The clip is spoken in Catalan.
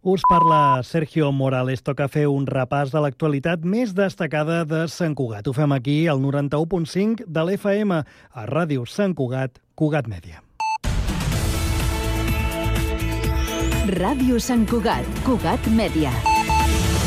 Us parla Sergio Morales. Toca fer un repàs de l'actualitat més destacada de Sant Cugat. Ho fem aquí, al 91.5 de l'FM, a Ràdio Sant Cugat, Cugat Mèdia. Ràdio Sant Cugat, Cugat Mèdia.